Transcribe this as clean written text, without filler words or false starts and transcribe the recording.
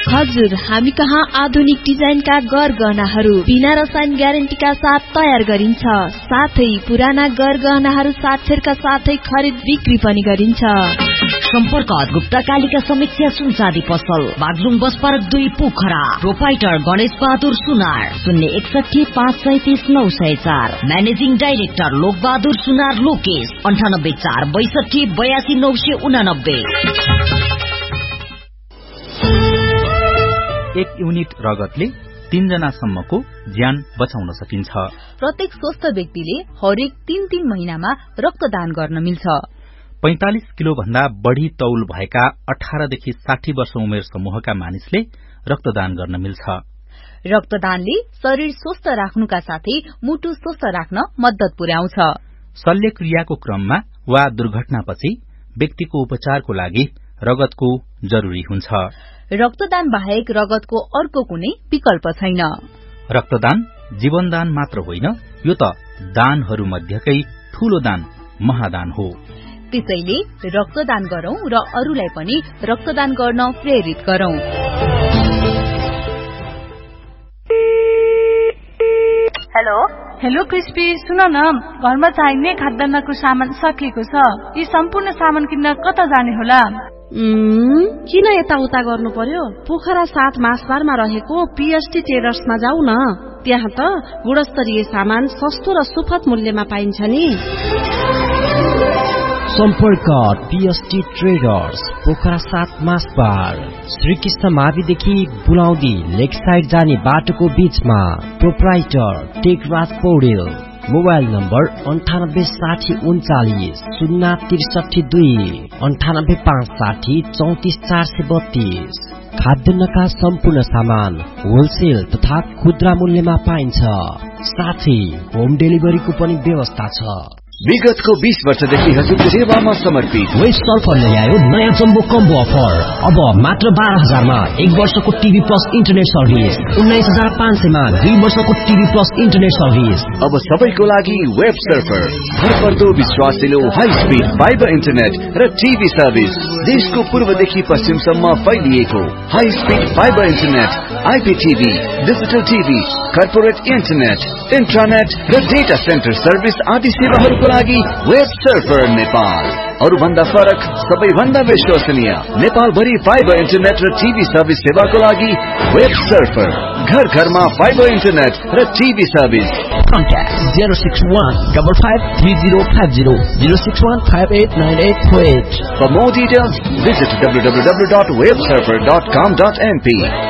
हजुर, हामी कहाँ आधुनिक डिजाइनका गरगहनाहरू बिना रसायन ग्यारेन्टीका साथ तयार गरिन्छ। साथै पुराना गरगहनाहरू साक्षरका साथै खरिद बिक्री पनि गरिन्छ। सम्पर्क गुप्ता कालिका समीक्षा सुनचाँदी पसल, Baglung bus park 2 Pokhara. Proprietor Ganesh Bahadur सुनार, 061533904। म्यानेजिङ डाइरेक्टर लोक बहादुर सुनार लोकेश, 9846282989। 1 युनिट रगतले 3 जनासम्मको ज्यान बचाउन सकिन्छ। प्रत्येक स्वस्थ व्यक्तिले हरेक 3 महिनामा रक्तदान गर्न मिल्छ। 45 किलो भन्दा बढ़ी तौल भएका 18 देखि 60 वर्ष उमेर समूहका मानिसले रक्तदान गर्न मिल्छ। रक्तदानले शरीर स्वस्थ राख्नुका साथै मुटु स्वस्थ राख्न मद्दत पुर्याउँछ। शल्यक्रियाको क्रममा वा दुर्घटनापछि व्यक्तिको उपचारको लागि रगतको जरुरी हुन्छ। रक्तदान बाहेक रगतको अर्को कुनै विकल्प छैन। रक्तदान जीवनदान मात्र होइन, यो त दानहरू मध्येकै ठूलो दान महादान हो। त्यसैले रक्तदान गरौं र अरूलाई पनि रक्तदान गर्न प्रेरित गरौं। हेलो क्रिस्पी, सुन न, घरमा चाहिने खाद्यान्नको सामान सकिएको छ। यी सम्पूर्ण सामान किन्न कता जाने होला? किन यताउता गर्नु पर्यो? पोखरा 7 मासबारमा रहेको पीएसटी ट्रेडर्समा जाऊ न। त्यहाँ त गुणस्तरीय सामान सस्तो र सुपथ मूल्यमा पाइन्छ नि। सम्पर्क पीएसटी ट्रेडर्स, पोखरा 7 मासबार, श्रीकृष्ण माविदेखि बुलाउँदी लेक साइड जाने बाटोको बीचमा। Proprietor Tekraj Paudel. Mobile number 986039 063 98560 34432। खाद्यान्नका सम्पूर्ण सामान होलसेल तथा खुद्रा मूल्यमा पाइन्छ। साथै होम डेलिभरीको पनि व्यवस्था छ। विगतको 20 वर्षदेखि हजुरको सेवामा समर्पित वेस्ट सर्फर ल्यायो नयाँ जम्बो कम्बो अफर। अब मात्र 12,000 मा 1 वर्षको टिभी प्लस इन्टरनेट सर्भिस, 19,500 मा 2 वर्षको टिभी प्लस इन्टरनेट सर्भिस। अब सबैको लागि वेब सर्फर, भरपर्दो विश्वासिलो हाई स्पिड फाइबर इन्टरनेट र टिभी सर्भिस। देशको पूर्वदेखि पश्चिमसम्म फैलिएको high speed fibre internet, आइपीटीभी, digital TV, corporate internet, इन्ट्रानेट र डेटा सेन्टर सर्भिस आदि सेवाहरूको लागि वेब सर्फर नेपाल। अरूभन्दा फरक, सबैभन्दा विश्वसनीय, नेपाल भरि फाइबर इन्टरनेट र टिभी सर्भिस सेवाको लागि वेब सर्फर। घर घरमा फाइबर इन्टरनेट र TV service. Contact 061553050 061589848. For more details, visit www.websurfer.com.np.